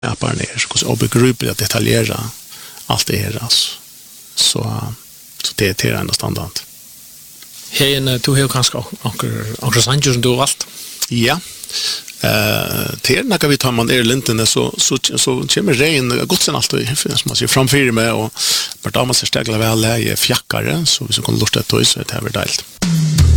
appar ner, och begripligt att detaljera allt det här alltså. Så det är ändå standard. Hej, du har kanske också sanger som du har valt. Ja. Till när vi tar man linten så kommer regn gott sen alltid som man ser framför mig och bara man ser stägla väl läge fjackare så vi så kan lusta det så det här är deilt.